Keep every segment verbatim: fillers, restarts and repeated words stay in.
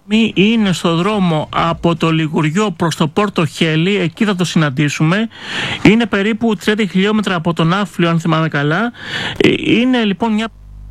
Είναι στο δρόμο από το Λιγουριό προς το Πόρτο Χέλη, εκεί θα το συναντήσουμε. Είναι περίπου τριάντα χιλιόμετρα από τον Άφλιο, αν θυμάμαι καλά. Είναι λοιπόν μια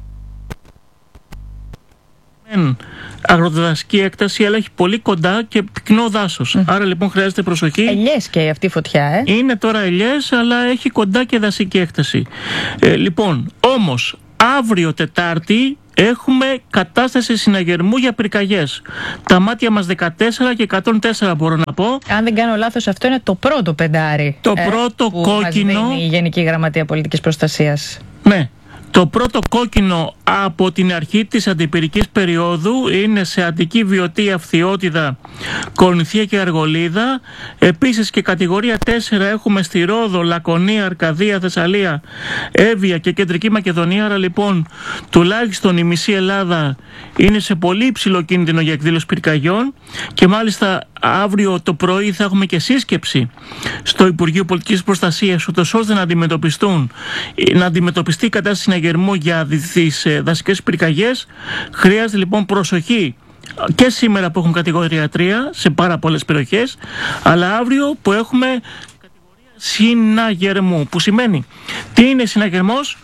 αγροτοδασική έκταση, αλλά έχει πολύ κοντά και πυκνό δάσος. Mm. Άρα λοιπόν χρειάζεται προσοχή. Ελιές και αυτή η φωτιά, ε. Είναι τώρα ελιές, αλλά έχει κοντά και δασική έκταση. Ε, λοιπόν, όμως, αύριο Τετάρτη έχουμε κατάσταση συναγερμού για πυρκαγιές. Τα μάτια μας δεκατέσσερα και εκατόν τέσσερα μπορώ να πω. Αν δεν κάνω λάθος, αυτό είναι το πρώτο πεντάρι. Το ε, πρώτο που κόκκινο. Μας δίνει η Γενική Γραμματεία Πολιτικής Προστασίας. Ναι. Το πρώτο κόκκινο από την αρχή της αντιπυρικής περίοδου είναι σε Αττική, Βιωτή, Αυθιώτιδα, Κορινθία και Αργολίδα. Επίσης και κατηγορία τέσσερα έχουμε στη Ρόδο, Λακωνία, Αρκαδία, Θεσσαλία, Εύβοια και Κεντρική Μακεδονία. Άρα λοιπόν τουλάχιστον η μισή Ελλάδα είναι σε πολύ υψηλό κίνδυνο για εκδήλωση πυρκαγιών και μάλιστα αύριο το πρωί θα έχουμε και σύσκεψη στο Υπουργείο Πολιτικής Προστασίας, ούτως ώστε να αντιμετωπιστούν, να αντιμετωπιστεί η κατάσταση συναγερμού για τις δασικές πυρκαγιές. Χρειάζεται λοιπόν προσοχή και σήμερα που έχουμε κατηγορία τρία σε πάρα πολλές περιοχές, αλλά αύριο που έχουμε κατηγορία συναγερμού, που σημαίνει τι είναι συναγερμός?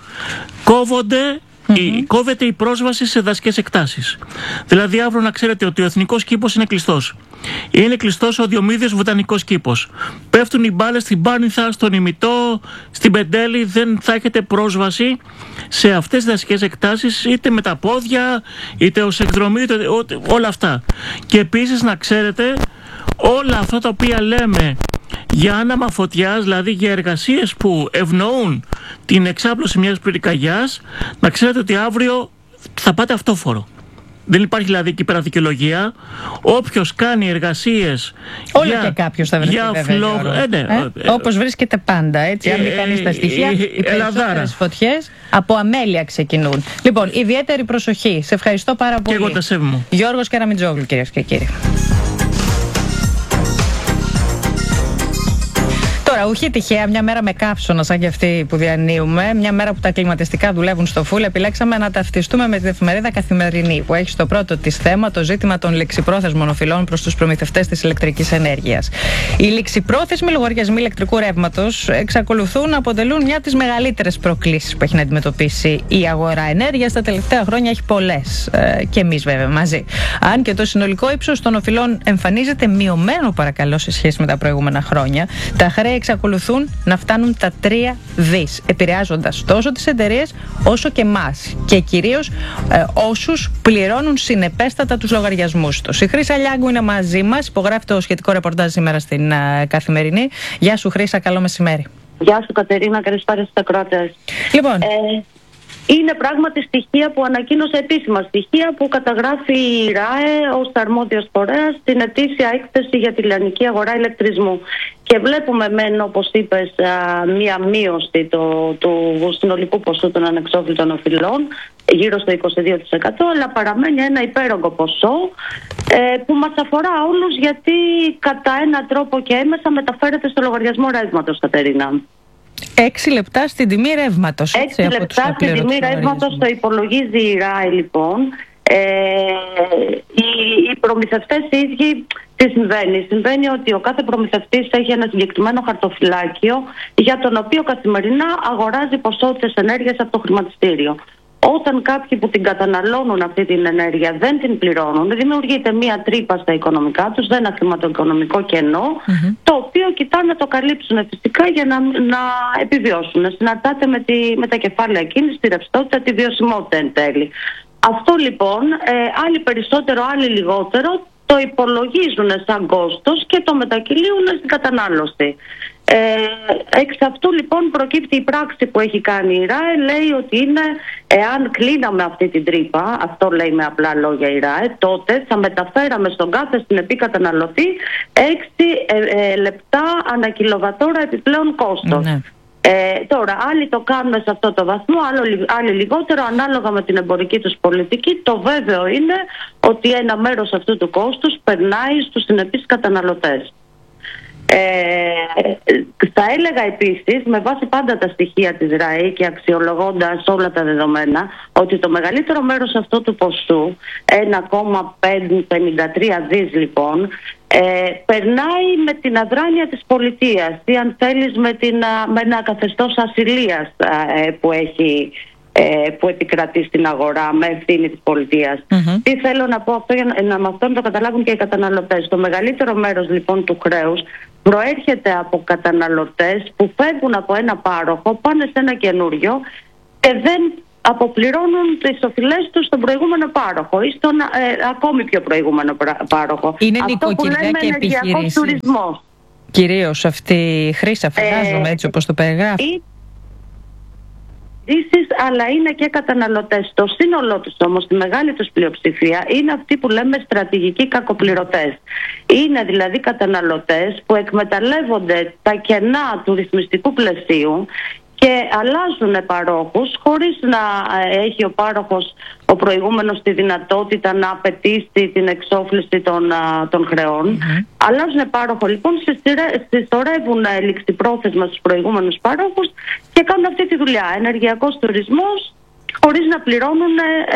Κόβονται Mm-hmm. Κόβεται η πρόσβαση σε δασικές εκτάσεις. Δηλαδή, αύριο να ξέρετε ότι ο εθνικός κήπος είναι κλειστός. Είναι κλειστός ο Διομήδιος Βοτανικός Κήπος. Πέφτουν οι μπάλες στην Πάρνηθα, στον Ημιτό, στην Πεντέλη. Δεν θα έχετε πρόσβαση σε αυτές τις δασικές εκτάσεις, είτε με τα πόδια, είτε ως εκδρομή, είτε όλα αυτά. Και επίσης να ξέρετε, όλα αυτά τα οποία λέμε για άναμα φωτιάς, δηλαδή για εργασίες που ευνοούν την εξάπλωση μιας πυρκαγιάς, να ξέρετε ότι αύριο θα πάτε αυτόφορο. Δεν υπάρχει δηλαδή εκεί πέρα δικαιολογία. Όποιος κάνει εργασίες. Όλο για, και κάποιος θα βρεθεί βέβαια. Φλό... Ε, ναι, ε, ε, όπως βρίσκεται πάντα. Έτσι, αν δει κανείς τα στοιχεία, ε, οι περισσότερες φωτιές από αμέλεια ξεκινούν. Λοιπόν, ιδιαίτερη προσοχή. Σε ευχαριστώ πάρα πολύ. Και εγώ τα σέβομαι. Γιώργος Καραμιτζόγλου, κυρίες και κύριοι. Τώρα, ουχή τυχαία, μια μέρα με καύσωνα σαν και αυτή που διανύουμε, μια μέρα που τα κλιματιστικά δουλεύουν στο φουλ, επιλέξαμε να ταυτιστούμε με την εφημερίδα Καθημερινή, που έχει στο πρώτο της θέμα το ζήτημα των ληξιπρόθεσμων οφειλών προς τους προμηθευτές της ηλεκτρικής ενέργειας. Οι ληξιπρόθεσμοι λογαριασμοί ηλεκτρικού ρεύματος εξακολουθούν να αποτελούν μια από τις μεγαλύτερες προκλήσεις που έχει να αντιμετωπίσει η αγορά ενέργειας. Τα τελευταία χρόνια έχει πολλές, ε, και εμείς βέβαια μαζί. Αν και το συνολικό ύψος των οφειλών εμφανίζεται μειωμένο, παρακαλώ, σε σχέση με τα προηγούμενα χρόνια, τα χρέη εξακολουθούν να φτάνουν τα τρία δις, επηρεάζοντας τόσο τις εταιρείες όσο και εμάς και κυρίως ε, όσους πληρώνουν συνεπέστατα τους λογαριασμούς τους. Η Χρύσα Λιάγκου είναι μαζί μας, υπογράφει το σχετικό ρεπορτάζ σήμερα στην ε, Καθημερινή. Γεια σου Χρύσα, καλό μεσημέρι. Γεια σου Κατερίνα, καλησπέρα στους ακροατές. Λοιπόν, ε... είναι πράγματι στοιχεία που ανακοίνωσε, επίσημα στοιχεία που καταγράφει η ΡΑΕ ως αρμόδιος φορέας στην ετήσια έκθεση για τη λιανική αγορά ηλεκτρισμού. Και βλέπουμε μεν, όπως είπες, μία μείωση του, του συνολικού ποσού των ανεξόφλητων οφειλών, γύρω στο είκοσι δύο τοις εκατό, αλλά παραμένει ένα υπέρογκο ποσό ε, που μας αφορά όλους, γιατί κατά έναν τρόπο και έμεσα μεταφέρεται στο λογαριασμό ρεύματος, Κατερίνα. Έξι λεπτά στην τιμή ρεύματος. Έξι λεπτά στην τιμή ρεύματος το υπολογίζει η ΡΑΕ, λοιπόν. Ε, οι, οι προμηθευτές οι ίδιοι, τι συμβαίνει? Συμβαίνει ότι ο κάθε προμηθευτής έχει ένα συγκεκριμένο χαρτοφυλάκιο για τον οποίο καθημερινά αγοράζει ποσότητες ενέργειας από το χρηματιστήριο. Όταν κάποιοι που την καταναλώνουν αυτή την ενέργεια δεν την πληρώνουν, δημιουργείται μία τρύπα στα οικονομικά τους, ένα χρηματοοικονομικό κενό, mm-hmm. το οποίο κοιτάνε να το καλύψουν φυσικά για να, να επιβιώσουν. Συναρτάται με, τη, με τα κεφάλαια κίνηση, τη ρευστότητα, τη βιωσιμότητα εν τέλει. Αυτό λοιπόν, ε, άλλοι περισσότερο, άλλοι λιγότερο, το υπολογίζουν σαν κόστος και το μετακυλίουν στην κατανάλωση. Ε, εξ αυτού λοιπόν προκύπτει η πράξη που έχει κάνει η ΡΑΕ. Λέει ότι είναι, εάν κλείναμε αυτή την τρύπα, αυτό λέει με απλά λόγια η ΡΑΕ, τότε θα μεταφέραμε στον κάθε συνεπή καταναλωτή έξι ε, ε, λεπτά ανά κιλοβατόρα επιπλέον κόστος. Ναι. Ε, τώρα, άλλοι το κάνουν σε αυτό το βαθμό, άλλοι, άλλοι λιγότερο, ανάλογα με την εμπορική τους πολιτική. Το βέβαιο είναι ότι ένα μέρος αυτού του κόστους περνάει στους συνεπείς καταναλωτές. Ε, θα έλεγα επίσης, με βάση πάντα τα στοιχεία της ΡΑΗ και αξιολογώντας όλα τα δεδομένα, ότι το μεγαλύτερο μέρος αυτού του ποσού, ένα κόμμα πενήντα τρία δις λοιπόν, ε, περνάει με την αδράνεια της πολιτείας ή αν θέλεις με, την, με ένα καθεστώς ασυλίας ε, που έχει που επικρατεί στην αγορά με ευθύνη της πολιτείας. Mm-hmm. Τι θέλω να πω αυτό για να, να με αυτό να το καταλάβουν και οι καταναλωτές. Το μεγαλύτερο μέρος λοιπόν του χρέους προέρχεται από καταναλωτές που φεύγουν από ένα πάροχο, πάνε σε ένα καινούριο και δεν αποπληρώνουν τις οφειλές τους στον προηγούμενο πάροχο ή στον ε, ακόμη πιο προηγούμενο πάροχο. Είναι αυτό που λέμε ενεργειακός τουρισμός. Κυρίως αυτή η χρήση, φαντάζομαι, ε, έτσι όπως το περιγράφει. Αλλά είναι και καταναλωτές. Το σύνολό τους όμως, τη μεγάλη τους πλειοψηφία, είναι αυτοί που λέμε στρατηγικοί κακοπληρωτές. Είναι δηλαδή καταναλωτές που εκμεταλλεύονται τα κενά του ρυθμιστικού πλαισίου και αλλάζουν παρόχους χωρίς να έχει ο πάροχος, ο προηγούμενος, τη δυνατότητα να απαιτήσει την εξόφληση των, των χρεών. Mm-hmm. Αλλάζουν πάροχο λοιπόν, συσσωρεύουν ληξιπρόθεσμα στους προηγούμενους πάροχους και κάνουν αυτή τη δουλειά. Ενεργειακός τουρισμός χωρίς να πληρώνουν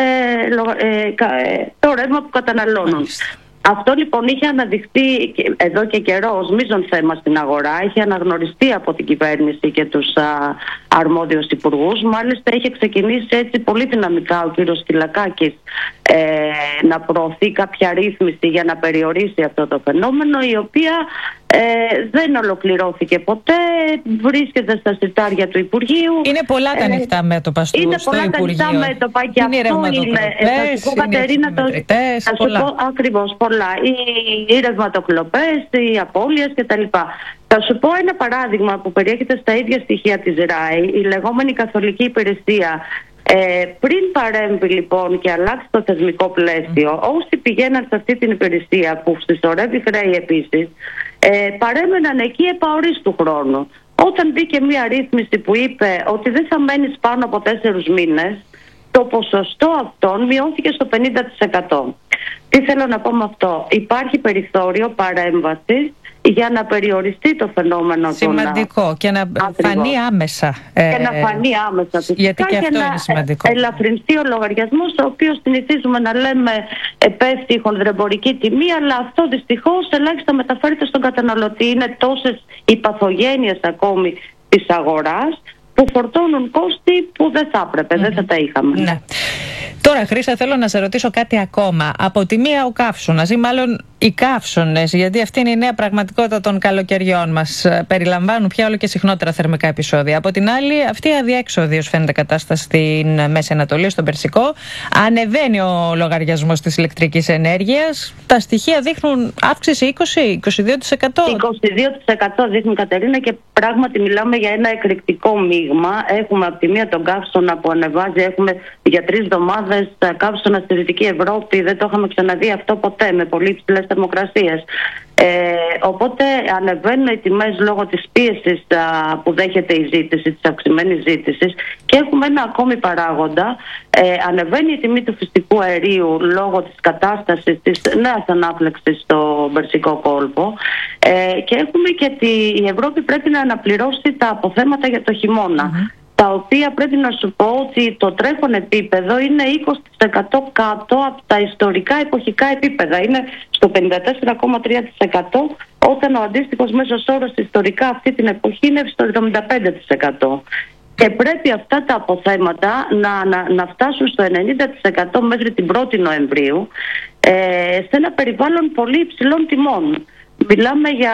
ε, ε, ε, το ρεύμα που καταναλώνουν. Mm-hmm. Αυτό λοιπόν είχε αναδειχθεί εδώ και καιρό ως μείζον θέμα στην αγορά, είχε αναγνωριστεί από την κυβέρνηση και τους α, αρμόδιους υπουργούς. Μάλιστα είχε ξεκινήσει έτσι πολύ δυναμικά ο κύριος Σκυλακάκης ε, να προωθεί κάποια ρύθμιση για να περιορίσει αυτό το φαινόμενο, η οποία ε, δεν ολοκληρώθηκε ποτέ, βρίσκεται στα συρτάρια του Υπουργείου. Είναι πολλά τα ανοιχτά μέτωπα στο Υπουργείο. Είναι πολλά τα ανοιχτά μέτωπα και είναι αυτό είναι. Θα σου πω, Κατερίνα, το, θα σου πω ακριβώς πολλά. Οι, οι ρευματοκλοπές, οι απώλειες κτλ. Θα σου πω ένα παράδειγμα που περιέχεται στα ίδια στοιχεία της ΡΑΗ, η λεγόμενη καθολική υπηρεσία. Ε, πριν παρέμβει λοιπόν και αλλάξει το θεσμικό πλαίσιο, mm. όσοι πηγαίναν σε αυτή την υπηρεσία που συσσωρεύει χρέη επίσης, ε, παρέμεναν εκεί επαορής του χρόνου. Όταν μπήκε μια ρύθμιση που είπε ότι δεν θα μένεις πάνω από τέσσερους μήνες, το ποσοστό αυτών μειώθηκε στο πενήντα τοις εκατό. Τι θέλω να πω με αυτό? Υπάρχει περιθώριο παρέμβασης για να περιοριστεί το φαινόμενο. Σημαντικό των... και να Ακριβώς. φανεί άμεσα. Και ε... να φανεί άμεσα. Γιατί και αυτό να είναι σημαντικό. Ελαφρυνθεί ο λογαριασμός, ο οποίος συνηθίζουμε να λέμε πέφτει η χονδρεμπορική τιμή, αλλά αυτό δυστυχώς ελάχιστα μεταφέρεται στον καταναλωτή. Είναι τόσες οι παθογένειες ακόμη της αγοράς που φορτώνουν κόστη που δεν θα έπρεπε, mm. δεν θα τα είχαμε. Ναι. Τώρα, Χρύσα, θέλω να σε ρωτήσω κάτι ακόμα. Από τη μία ο καύσωνας, ή μάλλον οι καύσωνες, γιατί αυτή είναι η νέα πραγματικότητα των καλοκαιριών μας, περιλαμβάνουν πια όλο και συχνότερα θερμικά επεισόδια. Από την άλλη, αυτή η αδιέξοδη ως φαίνεται κατάσταση στην Μέση Ανατολή, στον Περσικό, ανεβαίνει ο λογαριασμός της ηλεκτρικής ενέργειας. Τα στοιχεία δείχνουν αύξηση είκοσι με είκοσι δύο τοις εκατό. είκοσι δύο τοις εκατό δείχνουν, Κατερίνα, και πράγματι μιλάμε για ένα εκρηκτικό μείγμα. Έχουμε από τη μία τον καύσωνα που ανεβάζει, έχουμε για τρεις εβδομάδες καύσωνα στη Δυτική Ευρώπη, δεν το είχαμε ξαναδεί αυτό ποτέ, με πολύ υψηλές θερμοκρασίες. Ε, οπότε ανεβαίνουν οι τιμές λόγω της πίεσης α, που δέχεται η ζήτηση, της αυξημένης ζήτησης, και έχουμε ένα ακόμη παράγοντα. Ε, ανεβαίνει η τιμή του φυσικού αερίου λόγω της κατάστασης της νέας ανάφλεξης στο Περσικό κόλπο, ε, και έχουμε και ότι η Ευρώπη πρέπει να αναπληρώσει τα αποθέματα για το χειμώνα. Mm-hmm. Τα οποία πρέπει να σου πω ότι το τρέχον επίπεδο είναι είκοσι τοις εκατό κάτω από τα ιστορικά εποχικά επίπεδα. Είναι στο πενήντα τέσσερα κόμμα τρία τοις εκατό, όταν ο αντίστοιχος μέσος όρος ιστορικά αυτή την εποχή είναι στο εβδομήντα πέντε τοις εκατό. Και πρέπει αυτά τα αποθέματα να, να, να φτάσουν στο ενενήντα τοις εκατό μέχρι την πρώτη Νοεμβρίου, ε, σε ένα περιβάλλον πολύ υψηλών τιμών. Μιλάμε για,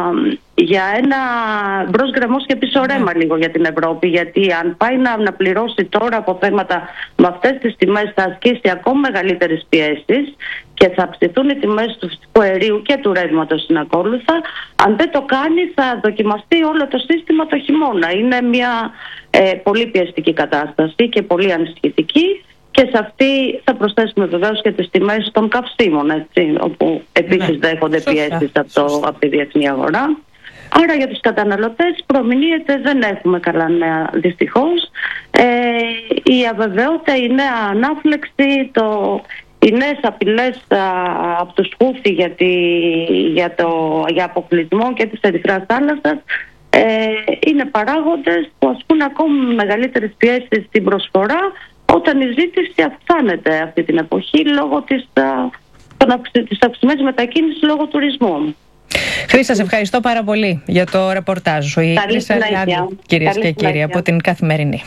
για ένα μπρος γκρεμός και πίσω ρέμα λίγο για την Ευρώπη, γιατί αν πάει να, να πληρώσει τώρα από θέματα με αυτές τις τιμές, θα ασκήσει ακόμα μεγαλύτερες πιέσεις και θα αυξηθούν οι τιμές του φυσικού αερίου και του ρεύματος συνακόλουθα. Αν δεν το κάνει, θα δοκιμαστεί όλο το σύστημα το χειμώνα. Είναι μια ε, πολύ πιεστική κατάσταση και πολύ ανησυχητική. Και σε αυτή θα προσθέσουμε βεβαίως και τις τιμές των καυσίμων, έτσι, όπου επίσης ναι, δέχονται πιέσεις από, το, από τη διεθνή αγορά. Άρα για τους καταναλωτές προμηνύεται, δεν έχουμε καλά νέα δυστυχώς. Ε, η αβεβαιότητα, η νέα ανάφλεξη, το, η οι νέες απειλές από τους Χούθι για, τη, για, το, για αποκλεισμό και της Ερυθράς θάλασσας ε, είναι παράγοντες που ασκούν ακόμη μεγαλύτερες πιέσεις στην προσφορά όταν η ζήτηση αυξάνεται αυτή την εποχή λόγω της, της αυξημένης μετακίνησης λόγω τουρισμού. Χρύσα, σε ευχαριστώ πάρα πολύ για το ρεπορτάζ σου. Η Χρύσα Λιάδου, κυρίες και κύριοι, από την Καθημερινή.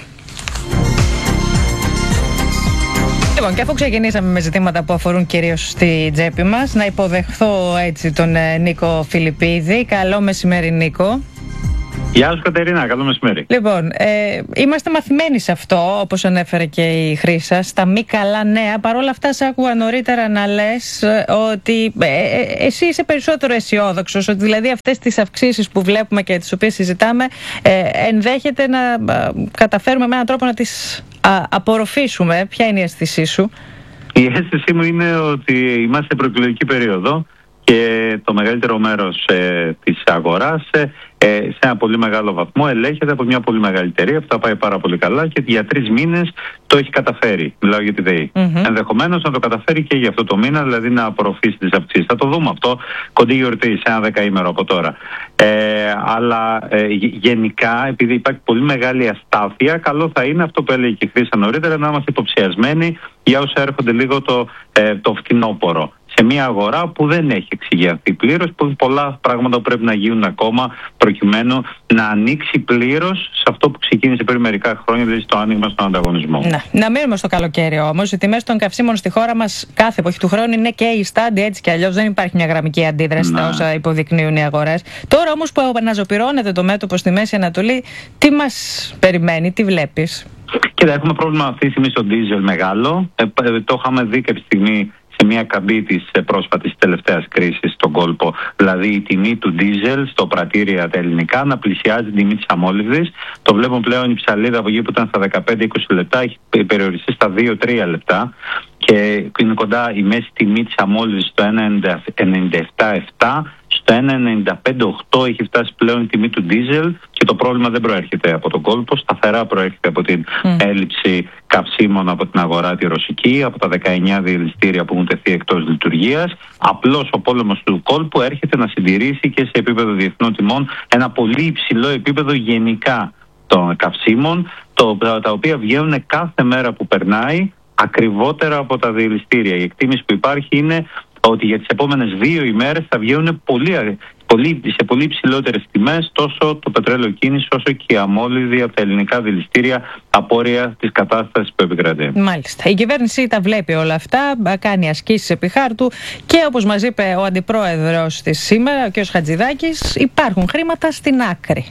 Λοιπόν, και αφού ξεκινήσαμε με ζητήματα που αφορούν κυρίως στη τσέπη μας, να υποδεχθώ έτσι τον Νίκο Φιλιππίδη. Καλό μεσημέρι, Νίκο. Γεια σου, Κατερίνα, καλό μεσημέρι. Λοιπόν, ε, είμαστε μαθημένοι σε αυτό, όπως ανέφερε και η Χρύσα, στα μη καλά νέα. Παρ' όλα αυτά, σ' άκουγα νωρίτερα να λες ότι ε, ε, εσύ είσαι περισσότερο αισιόδοξος, ότι δηλαδή αυτές τις αυξήσεις που βλέπουμε και τις οποίες συζητάμε, ε, ενδέχεται να ε, καταφέρουμε με έναν τρόπο να τις α, απορροφήσουμε. Ποια είναι η αίσθησή σου? Η αίσθησή μου είναι ότι είμαστε σε προεκλογική περίοδο και το μεγαλύτερο μέρος ε, της αγοράς ε, σε ένα πολύ μεγάλο βαθμό ελέγχεται από μια πολύ μεγάλη εταιρεία. Αυτό πάει πάρα πολύ καλά και για τρεις μήνες το έχει καταφέρει. Μιλάω για τη ΔΕΗ. Mm-hmm. Ενδεχομένως να το καταφέρει και για αυτό το μήνα, δηλαδή να απορροφήσει τις αυξήσεις. Θα το δούμε αυτό κοντή γιορτή, σε ένα δεκαήμερο από τώρα. Ε, αλλά ε, γενικά, επειδή υπάρχει πολύ μεγάλη αστάθεια, καλό θα είναι αυτό που έλεγε και η Χρύσα νωρίτερα, να είμαστε υποψιασμένοι για όσα έρχονται λίγο το, ε, το φθινόπωρο. Σε μια αγορά που δεν έχει εξηγιανθεί πλήρως, που πολλά πράγματα που πρέπει να γίνουν ακόμα προκειμένου να ανοίξει πλήρως σε αυτό που ξεκίνησε πριν μερικά χρόνια, δηλαδή στο άνοιγμα στον ανταγωνισμό. Να, να μείνουμε στο καλοκαίρι όμως. Οι τιμές των καυσίμων στη χώρα μας κάθε εποχή του χρόνου είναι και η στάντη, έτσι κι αλλιώς δεν υπάρχει μια γραμμική αντίδραση στα όσα υποδεικνύουν οι αγορές. Τώρα όμως που αναζωπυρώνεται το μέτωπο στη Μέση Ανατολή, τι μας περιμένει, τι βλέπεις? Κοίτα, έχουμε πρόβλημα αυτή τη στιγμή στο ντίζελ μεγάλο. Ε, το είχαμε δει κάποια στιγμή σε μια καμπή της πρόσφατης τελευταίας κρίσης στον κόλπο. Δηλαδή η τιμή του ντίζελ στο πρατήρια τα ελληνικά να πλησιάζει την τιμή της αμόλυβδης. Το βλέπουμε πλέον η ψαλίδα από εκεί που ήταν στα δεκαπέντε είκοσι λεπτά έχει περιοριστεί στα δύο τρία λεπτά και είναι κοντά η μέση τιμή της αμόλυβδης στο ένα ενενήντα επτά επτά. Στο ένα ενενήντα πέντε οκτώ έχει φτάσει πλέον η τιμή του ντίζελ και το πρόβλημα δεν προέρχεται από τον κόλπο, σταθερά προέρχεται από την mm. έλλειψη καυσίμων από την αγορά τη ρωσική, από τα δεκαεννιά διελιστήρια που έχουν τεθεί εκτός λειτουργίας. Απλώς ο πόλεμος του κόλπου έρχεται να συντηρήσει και σε επίπεδο διεθνών τιμών ένα πολύ υψηλό επίπεδο γενικά των καυσίμων, το, τα οποία βγαίνουν κάθε μέρα που περνάει ακριβότερα από τα διελιστήρια. Η εκτίμηση που υπάρχει είναι ότι για τις επόμενες δύο ημέρες θα βγαίνουν πολύ, πολύ, σε πολύ υψηλότερες τιμές τόσο το πετρέλαιο κίνηση όσο και η αμόλυβδη από τα ελληνικά δηληστήρια απόρρια της κατάστασης που επικρατεί. Μάλιστα. Η κυβέρνηση τα βλέπει όλα αυτά, κάνει ασκήσεις επί χάρτου και όπως μας είπε ο αντιπρόεδρος της σήμερα, ο κ. Χατζηδάκης, υπάρχουν χρήματα στην άκρη.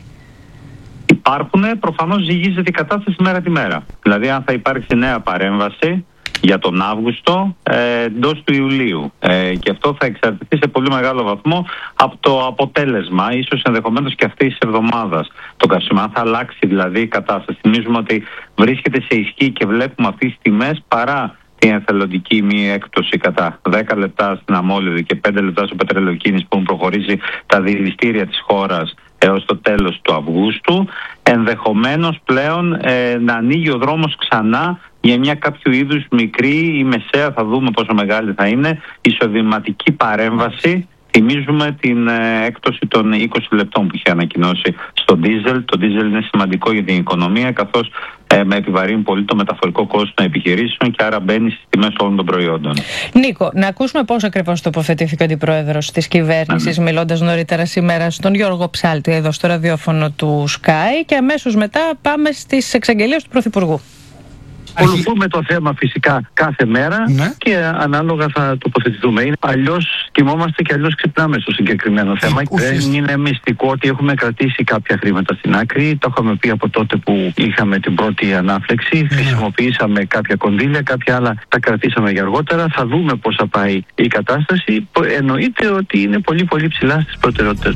Υπάρχουν, προφανώς ζυγίζεται η κατάσταση μέρα τη μέρα. Δηλαδή αν θα υπάρξει νέα παρέμβαση για τον Αύγουστο ε, εντός του Ιουλίου. Ε, και αυτό θα εξαρτηθεί σε πολύ μεγάλο βαθμό από το αποτέλεσμα, ίσως ενδεχομένως και αυτής της εβδομάδας. Το καυσίμο, αν θα αλλάξει δηλαδή η κατάσταση. Θυμίζουμε ότι βρίσκεται σε ισχύ και βλέπουμε αυτές τις τιμές παρά την εθελοντική μη έκπτωση κατά δέκα λεπτά στην αμόλυβδη και πέντε λεπτά στο πετρέλαιο κίνηση που έχουν προχωρήσει τα διελιστήρια της χώρας έως το τέλος του Αυγούστου, ενδεχομένως πλέον ε, να ανοίγει ο δρόμος ξανά για μια κάποιο είδους μικρή ή μεσαία, θα δούμε πόσο μεγάλη θα είναι, εισοδηματική παρέμβαση. Θυμίζουμε την ε, έκπτωση των είκοσι λεπτών που είχε ανακοινώσει στο ντίζελ. Το ντίζελ είναι σημαντικό για την οικονομία, καθώς ε, με επιβαρύνει πολύ το μεταφορικό κόστος των επιχειρήσεων και άρα μπαίνει στις τιμές όλων των προϊόντων. Νίκο, να ακούσουμε πώς ακριβώς τοποθετήθηκε ο αντιπρόεδρος της κυβέρνησης, ναι, μιλώντας νωρίτερα σήμερα στον Γιώργο Ψάλτη εδώ στο ραδιόφωνο του Sky, και αμέσως μετά πάμε στις εξαγγελίες του Πρωθυπουργού. Ακολουθούμε το θέμα φυσικά κάθε μέρα, ναι, και ανάλογα θα τοποθετηθούμε. Αλλιώς κοιμόμαστε και αλλιώς ξυπνάμε στο συγκεκριμένο θέμα. Δεν είναι μυστικό ότι έχουμε κρατήσει κάποια χρήματα στην άκρη. Το είχαμε πει από τότε που είχαμε την πρώτη ανάφλεξη. Yeah. Χρησιμοποιήσαμε κάποια κονδύλια, κάποια άλλα τα κρατήσαμε για αργότερα. Θα δούμε πώς θα πάει η κατάσταση. Εννοείται ότι είναι πολύ πολύ ψηλά στις προτεραιότητες.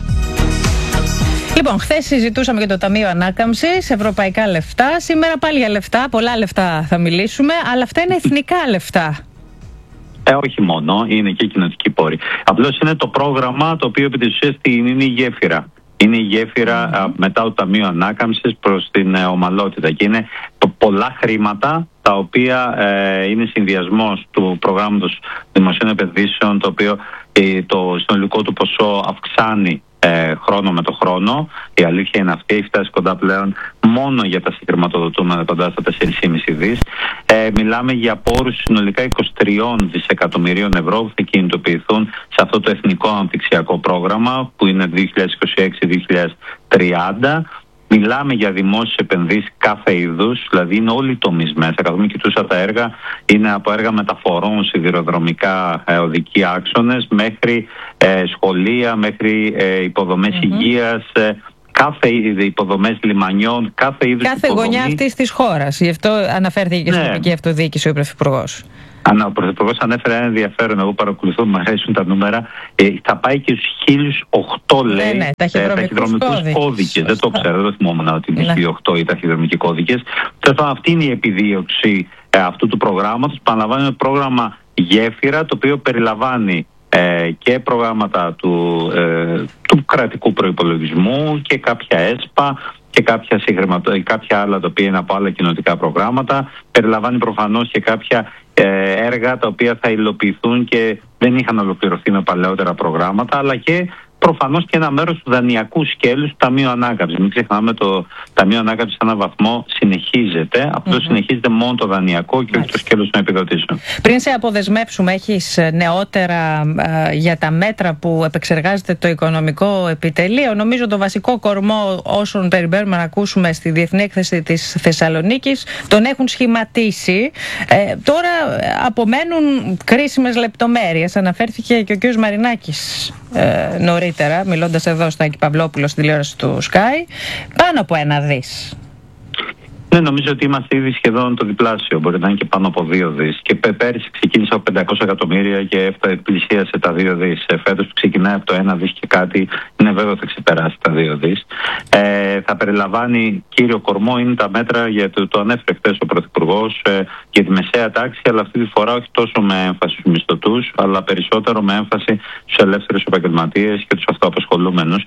Λοιπόν, χθες συζητούσαμε για το Ταμείο Ανάκαμψης, ευρωπαϊκά λεφτά. Σήμερα πάλι για λεφτά, πολλά λεφτά θα μιλήσουμε, αλλά αυτά είναι εθνικά λεφτά. Ε, όχι μόνο, είναι και κοινοτικοί πόροι. Απλώς είναι το πρόγραμμα το οποίο επί της ουσίας είναι η γέφυρα. Είναι η γέφυρα mm. μετά το Ταμείο Ανάκαμψης προς την ε, ομαλότητα. Και είναι πολλά χρήματα, τα οποία ε, είναι συνδυασμός του προγράμματος δημοσίων επενδύσεων, το οποίο ε, το συνολικό του ποσό αυξάνει ε, χρόνο με το χρόνο. Η αλήθεια είναι αυτή, έχει φτάσει κοντά πλέον μόνο για τα συγχρηματοδοτούμενα κοντά στα τέσσερα κόμμα πέντε δις. Ε, μιλάμε για πόρους συνολικά είκοσι τρία δισεκατομμυρίων ευρώ που θα κινητοποιηθούν σε αυτό το εθνικό αναπτυξιακό πρόγραμμα που είναι δύο χιλιάδες είκοσι έξι με δύο χιλιάδες τριάντα. Μιλάμε για δημόσιες επενδύσεις κάθε είδους, δηλαδή είναι όλοι οι τομείς μέσα. Καθώς κοιτούσα τα έργα, είναι από έργα μεταφορών, σιδηροδρομικά, ε, οδικοί άξονες, μέχρι ε, σχολεία, μέχρι ε, υποδομές mm-hmm. υγείας, ε, κάθε είδη υποδομές λιμανιών, κάθε είδους κάθε υποδομή. γωνιά αυτής της χώρας. Γι' αυτό αναφέρθηκε και ναι. στην τοπική αυτοδιοίκηση ο Πρωθυπουργός. Αν ο Πρωθυπουργός ανέφερε ένα ενδιαφέρον, εγώ παρακολουθώ, μου αρέσουν τα νούμερα, ε, θα πάει και στους χίλιους οκτώ, λέει, ναι, ναι, ταχυδρομικούς κώδικες. κώδικες. Δεν το ξέρω, δεν το θυμόμουν ότι είναι χίλιοι οκτώ οι ταχυδρομικοί κώδικες. Τέλος, αυτή είναι η επιδίωξη ε, αυτού του προγράμματος. Παραλαμβάνει ένα πρόγραμμα γέφυρα, το οποίο περιλαμβάνει ε, και προγράμματα του, ε, του κρατικού προϋπολογισμού και κάποια ΕΣΠΑ και κάποια, κάποια άλλα τα οποία είναι από άλλα κοινοτικά προγράμματα. Περιλαμβάνει προφανώς και κάποια ε, έργα τα οποία θα υλοποιηθούν και δεν είχαν ολοκληρωθεί με παλαιότερα προγράμματα, αλλά και προφανώς και ένα μέρος του δανειακού σκέλους του Ταμείου Ανάκαμψης. Μην ξεχνάμε, το Ταμείο Ανάκαμψης σε έναν βαθμό συνεχίζεται. Αυτό mm-hmm. συνεχίζεται μόνο το δανειακό και όχι το σκέλος των επιδοτήσεων. Πριν σε αποδεσμεύσουμε, έχεις νεότερα ε, για τα μέτρα που επεξεργάζεται το Οικονομικό Επιτελείο? Νομίζω το βασικό κορμό όσων περιμένουμε να ακούσουμε στη Διεθνή Έκθεση της Θεσσαλονίκης τον έχουν σχηματίσει. Ε, τώρα απομένουν κρίσιμες λεπτομέρειες. Αναφέρθηκε και ο κ. Μαρινάκης ε, νωρίτερα, μιλώντας εδώ στον Άκη Παυλόπουλο στη τηλεόραση του Sky, πάνω από ένα δις. Ναι, νομίζω ότι είμαστε ήδη σχεδόν το διπλάσιο, μπορεί να είναι και πάνω από δύο δις. Και πέρυσι ξεκίνησε από πεντακόσια εκατομμύρια και πλησίασε τα δύο δις. Φέτος που ξεκινάει από το ένα δις και κάτι, είναι βέβαιο θα ξεπεράσει τα δύο δις. Ε, θα περιλαμβάνει, κύριο κορμό είναι τα μέτρα, για το, το ανέφερε χθες ο Πρωθυπουργός, ε, για τη μεσαία τάξη, αλλά αυτή τη φορά όχι τόσο με έμφαση στους μισθωτούς, αλλά περισσότερο με έμφαση στους ελεύθερους επαγγελματίες και τους αυτοαπασχολούμενους.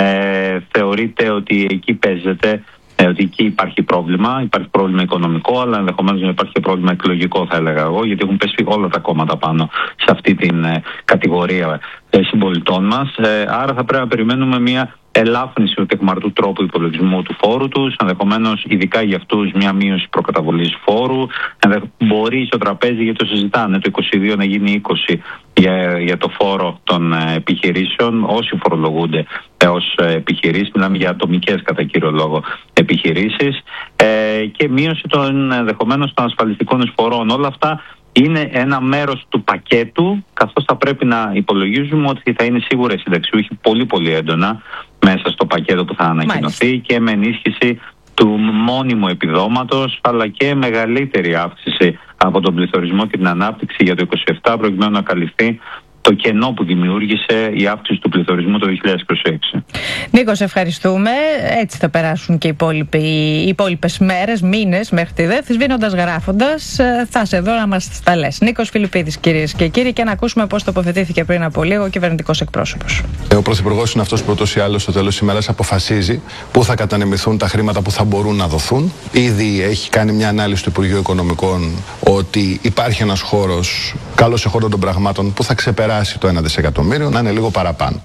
Ε, θεωρείται ότι εκεί παίζεται, ότι εκεί υπάρχει πρόβλημα, υπάρχει πρόβλημα οικονομικό, αλλά ενδεχομένως να υπάρχει και πρόβλημα εκλογικό, θα έλεγα εγώ, γιατί έχουν πέσει όλα τα κόμματα πάνω σε αυτή την ε, κατηγορία ε, συμπολιτών μας. Ε, άρα θα πρέπει να περιμένουμε μια ελάφρυνση του τεκμαρτού τρόπου υπολογισμού του φόρου τους, ενδεχομένως ειδικά για αυτούς μια μείωση προκαταβολής φόρου. Μπορεί στο τραπέζι, γιατί το συζητάνε, το είκοσι δύο να γίνει είκοσι για, για το φόρο των ε, επιχειρήσεων, όσοι φορολογούνται ε, ως ε, επιχειρήσεις, μιλάμε για ατομικές κατά κύριο λόγο επιχειρήσεις, ε, και μείωση των ενδεχομένως των ασφαλιστικών εισφορών. Όλα αυτά είναι ένα μέρος του πακέτου, καθώς θα πρέπει να υπολογίζουμε ότι θα είναι σίγουρα οι συνταξιούχοι πολύ πολύ έντονα μέσα στο πακέτο που θα ανακοινωθεί. Μάλιστα. Και με ενίσχυση του μόνιμου επιδόματος, αλλά και μεγαλύτερη αύξηση από τον πληθωρισμό και την ανάπτυξη για το είκοσι επτά, προκειμένου να καλυφθεί το κενό που δημιούργησε η αύξηση του πληθωρισμού το δύο χιλιάδες είκοσι έξι. Νίκο, σε ευχαριστούμε. Έτσι θα περάσουν και οι, οι υπόλοιπες μέρες, μήνες μέχρι τη ΔΕΘ. Σβήνοντας γράφοντας, θα είσαι εδώ να μας τα λες. Νίκος Φιλιππίδης, κυρίες και κύριοι, και να ακούσουμε πώς τοποθετήθηκε πριν από λίγο ο κυβερνητικός εκπρόσωπος. Ο Πρωθυπουργός είναι αυτός που ούτως ή άλλως στο τέλος της ημέρας αποφασίζει πού θα κατανεμηθούν τα χρήματα που θα μπορούν να δοθούν. Ήδη έχει κάνει μια ανάλυση του Υπουργείου Οικονομικών ότι υπάρχει ένας χώρος, καλός εχόντων των πραγμάτων, που θα ξεπεράσει το ένα δισεκατομμύριο, να είναι λίγο παραπάνω.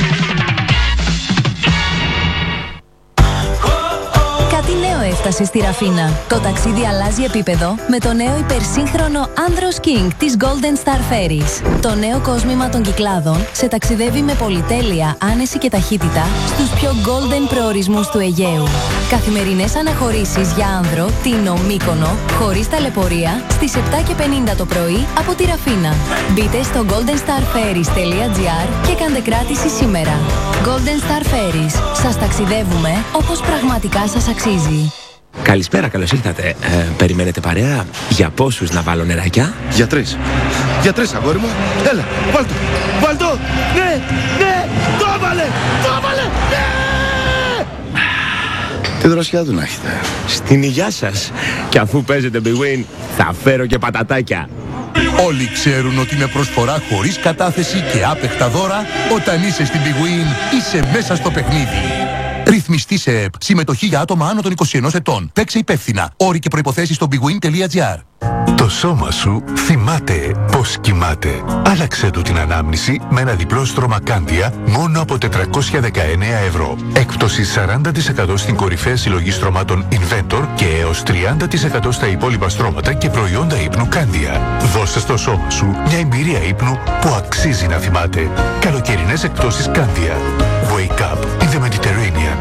Κάτι νέο έφτασε στη Ραφίνα. Το ταξίδι αλλάζει επίπεδο με το νέο υπερσύγχρονο Andros King της Golden Star Ferries. Το νέο κόσμημα των Κυκλάδων σε ταξιδεύει με πολυτέλεια, άνεση και ταχύτητα στους πιο golden προορισμούς του Αιγαίου. Καθημερινές αναχωρήσεις για άνδρο, Τίνο, Μύκονο, χωρίς ταλαιπωρία, στις επτά και πενήντα το πρωί από τη Ραφίνα. Μπείτε στο golden star ferries τελεία gr και κάντε κράτηση σήμερα. Golden Star Ferries. Σας ταξιδεύουμε όπως πραγματικά σας αξίζει. Καλησπέρα, καλώς ήρθατε. Ε, περιμένετε παρέα? Για πόσους να βάλω νεράκια? Για τρεις. Για τρεις, αγόρι μου. Έλα, βάλ' το. Βάλ' το. Ναι, ναι, το έβαλε, το έβαλε, ναι! Τι δροσιά του να έχετε. Στην υγειά σας. Και αφού παίζετε Big Win, θα φέρω και πατατάκια. Όλοι ξέρουν ότι με προσφορά χωρίς κατάθεση και άπεχτα δώρα, όταν είσαι στην Big Win, είσαι μέσα στο παιχνίδι. Ρυθμιστή σε ΕΠ. Συμμετοχή για άτομα άνω των είκοσι ενός ετών. Παίξε υπεύθυνα. Όροι και προϋποθέσεις στο bigwin τελεία gr. Το σώμα σου θυμάται πώς κοιμάται. Άλλαξε του την ανάμνηση με ένα διπλό στρώμα Κάνδια μόνο από τετρακόσια δεκαεννέα ευρώ. Έκπτωση σαράντα τοις εκατό στην κορυφαία συλλογή στρωμάτων Inventor και έως τριάντα τοις εκατό στα υπόλοιπα στρώματα και προϊόντα ύπνου Κάνδια. Δώσε στο σώμα σου μια εμπειρία ύπνου που αξίζει να θυμάται. Καλοκαιρινές εκπτώσεις Κάνδια. Wake up in the Mediterranean.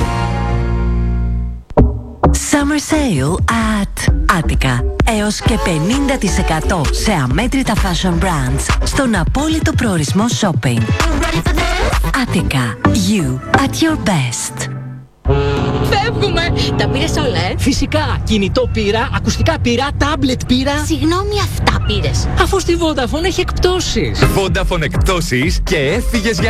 Summer Sale at Attica. Έως και πενήντα τοις εκατό σε αμέτρητα fashion brands στον απόλυτο προορισμό shopping. Attica. You at your best. Φεύγουμε! Τα πήρες όλα, ε? Φυσικά. Κινητό πήρα, ακουστικά πήρα, τάμπλετ πήρα. Συγγνώμη, αυτά πήρες. Αφού στη Vodafone έχει εκπτώσεις. Vodafone εκπτώσεις και έφυγες για